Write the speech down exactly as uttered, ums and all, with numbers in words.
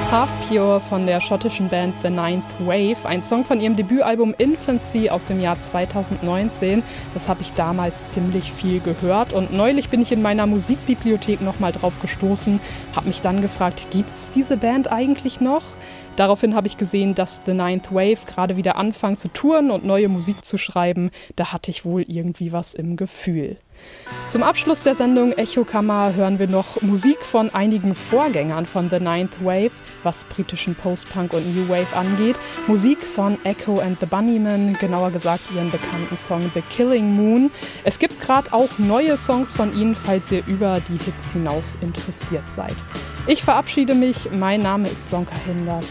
Half Pure von der schottischen Band The Ninth Wave, ein Song von ihrem Debütalbum Infancy aus dem Jahr zweitausendneunzehn. Das habe ich damals ziemlich viel gehört und neulich bin ich in meiner Musikbibliothek nochmal drauf gestoßen, habe mich dann gefragt, gibt's diese Band eigentlich noch? Daraufhin habe ich gesehen, dass The Ninth Wave gerade wieder anfangen zu touren und neue Musik zu schreiben. Da hatte ich wohl irgendwie was im Gefühl. Zum Abschluss der Sendung Echokammer hören wir noch Musik von einigen Vorgängern von The Ninth Wave, was britischen Post-Punk und New Wave angeht. Musik von Echo and the Bunnymen, genauer gesagt ihren bekannten Song The Killing Moon. Es gibt gerade auch neue Songs von ihnen, falls ihr über die Hits hinaus interessiert seid. Ich verabschiede mich, mein Name ist Sonka Hinders.